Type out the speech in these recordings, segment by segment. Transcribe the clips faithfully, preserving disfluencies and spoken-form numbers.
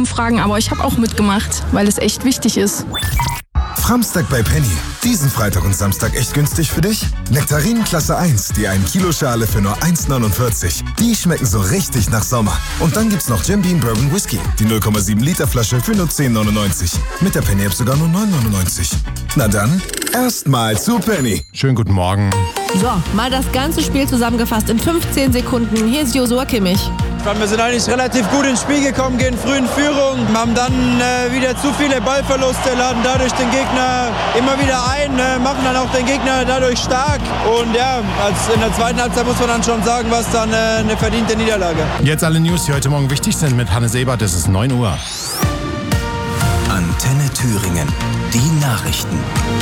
Umfragen, aber ich habe auch mitgemacht, weil es echt wichtig ist. Framstag bei Penny. Diesen Freitag und Samstag echt günstig für dich? Nektarinen Klasse eins, die ein Kilo Schale für nur eins neunundvierzig. Die schmecken so richtig nach Sommer. Und dann gibt's noch Jim Beam Bourbon Whisky, die null Komma sieben Liter Flasche für nur zehn neunundneunzig. Mit der Penny App sogar nur neun neunundneunzig. Na dann, erstmal zu Penny. Schönen guten Morgen. So, mal das ganze Spiel zusammengefasst in fünfzehn Sekunden. Hier ist Joshua Kimmich. Wir sind eigentlich relativ gut ins Spiel gekommen, gehen früh in Führung, haben dann äh, wieder zu viele Ballverluste, laden dadurch den Gegner immer wieder ein, äh, machen dann auch den Gegner dadurch stark. Und ja, als in der zweiten Halbzeit muss man dann schon sagen, was dann äh, eine verdiente Niederlage. Jetzt alle News, die heute Morgen wichtig sind mit Hannes Ebert. Es ist neun Uhr. Antenne Thüringen. Die Nachrichten.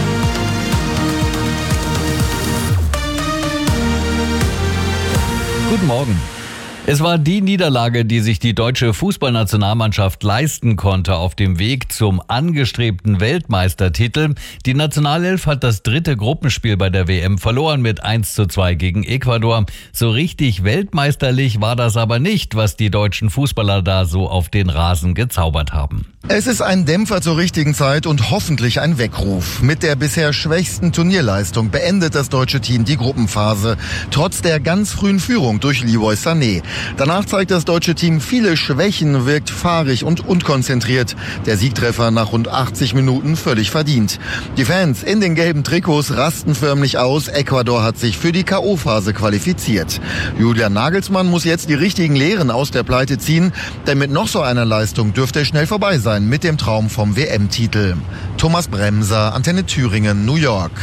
Guten Morgen. Es war die Niederlage, die sich die deutsche Fußballnationalmannschaft leisten konnte auf dem Weg zum angestrebten Weltmeistertitel. Die Nationalelf hat das dritte Gruppenspiel bei der W M verloren mit eins zu zwei gegen Ecuador. So richtig weltmeisterlich war das aber nicht, was die deutschen Fußballer da so auf den Rasen gezaubert haben. Es ist ein Dämpfer zur richtigen Zeit und hoffentlich ein Weckruf. Mit der bisher schwächsten Turnierleistung beendet das deutsche Team die Gruppenphase, trotz der ganz frühen Führung durch Leroy Sané. Danach zeigt das deutsche Team viele Schwächen, wirkt fahrig und unkonzentriert. Der Siegtreffer nach rund achtzig Minuten völlig verdient. Die Fans in den gelben Trikots rasten förmlich aus. Ecuador hat sich für die K O-Phase qualifiziert. Julian Nagelsmann muss jetzt die richtigen Lehren aus der Pleite ziehen, denn mit noch so einer Leistung dürfte es schnell vorbei sein mit dem Traum vom W M-Titel. Thomas Bremser, Antenne Thüringen, New York.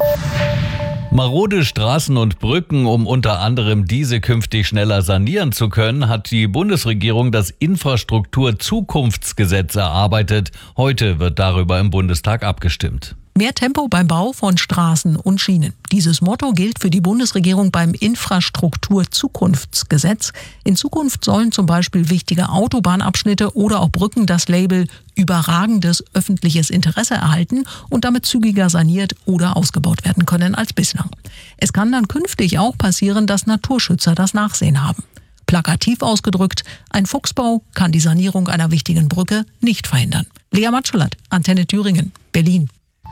Marode Straßen und Brücken, um unter anderem diese künftig schneller sanieren zu können, hat die Bundesregierung das Infrastrukturzukunftsgesetz erarbeitet. Heute wird darüber im Bundestag abgestimmt. Mehr Tempo beim Bau von Straßen und Schienen. Dieses Motto gilt für die Bundesregierung beim Infrastrukturzukunftsgesetz. In Zukunft sollen zum Beispiel wichtige Autobahnabschnitte oder auch Brücken das Label überragendes öffentliches Interesse erhalten und damit zügiger saniert oder ausgebaut werden können als bislang. Es kann dann künftig auch passieren, dass Naturschützer das Nachsehen haben. Plakativ ausgedrückt, ein Fuchsbau kann die Sanierung einer wichtigen Brücke nicht verhindern. Lea Matschelath, Antenne Thüringen, Berlin.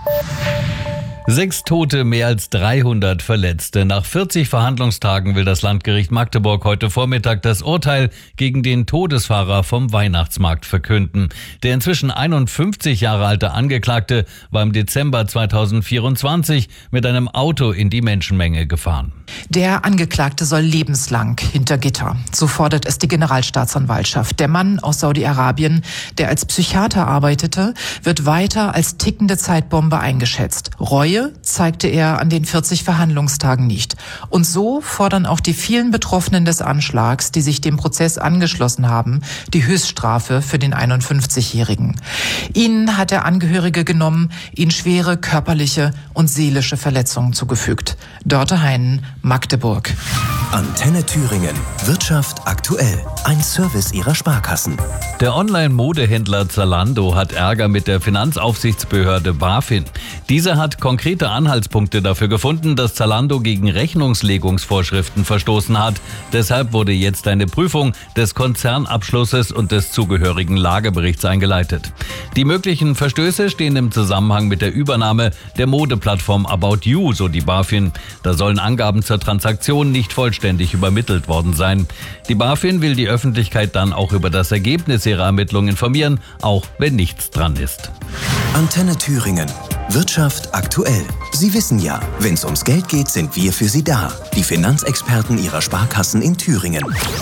Sechs Tote, mehr als dreihundert Verletzte. Nach vierzig Verhandlungstagen will das Landgericht Magdeburg heute Vormittag das Urteil gegen den Todesfahrer vom Weihnachtsmarkt verkünden. Der inzwischen einundfünfzig Jahre alte Angeklagte war im Dezember zweitausendvierundzwanzig mit einem Auto in die Menschenmenge gefahren. Der Angeklagte soll lebenslang hinter Gitter. So fordert es die Generalstaatsanwaltschaft. Der Mann aus Saudi-Arabien, der als Psychiater arbeitete, wird weiter als tickende Zeitbombe eingeschätzt. Reue zeigte er an den vierzig Verhandlungstagen nicht. Und so fordern auch die vielen Betroffenen des Anschlags, die sich dem Prozess angeschlossen haben, die Höchststrafe für den einundfünfzigjährigen. Ihnen hat der Angehörige genommen, ihnen schwere körperliche und seelische Verletzungen zugefügt. Dörte Heinen, Magdeburg. Antenne Thüringen. Wirtschaft aktuell. Ein Service Ihrer Sparkassen. Der Online-Modehändler Zalando hat Ärger mit der Finanzaufsichtsbehörde BaFin. Diese hat konkrete Anhaltspunkte dafür gefunden, dass Zalando gegen Rechnungslegungsvorschriften verstoßen hat. Deshalb wurde jetzt eine Prüfung des Konzernabschlusses und des zugehörigen Lageberichts eingeleitet. Die möglichen Verstöße stehen im Zusammenhang mit der Übernahme der Modeplattform About You, so die BaFin. Da sollen Angaben zur Transaktion nicht vollständig übermittelt worden sein. Die BaFin will die Öffentlichkeit dann auch über das Ergebnis ihrer Ermittlungen informieren, auch wenn nichts dran ist. Antenne Thüringen. Wirtschaft aktuell. Sie wissen ja, wenn es ums Geld geht, sind wir für Sie da. Die Finanzexperten Ihrer Sparkassen in Thüringen.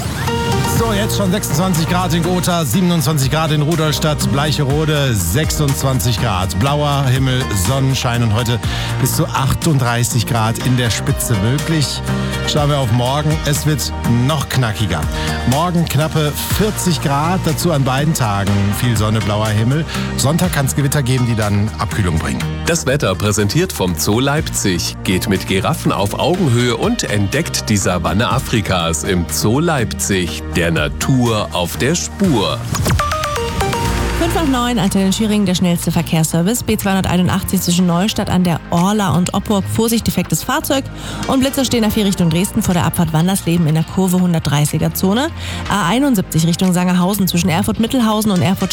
So, jetzt schon sechsundzwanzig Grad in Gotha, siebenundzwanzig Grad in Rudolstadt, Bleicherode, sechsundzwanzig Grad. Blauer Himmel, Sonnenschein und heute bis zu achtunddreißig Grad in der Spitze möglich. Schauen wir auf morgen, es wird noch knackiger. Morgen knappe vierzig Grad, dazu an beiden Tagen viel Sonne, blauer Himmel. Sonntag kann es Gewitter geben, die dann Abkühlung bringen. Das Wetter präsentiert vom Zoo Leipzig. Geht mit Giraffen auf Augenhöhe und entdeckt die Savanne Afrikas im Zoo Leipzig. Der Natur auf der Spur. fünf nach neun, Antenne Thüringen, der schnellste Verkehrsservice. B zweihunderteinundachtzig zwischen Neustadt an der Orla und Opburg. Vorsicht, defektes Fahrzeug. Und Blitzer stehen auf hier Richtung Dresden vor der Abfahrt Wandersleben in der Kurve hundertdreißiger Zone. A einundsiebzig Richtung Sangerhausen zwischen Erfurt-Mittelhausen und Erfurt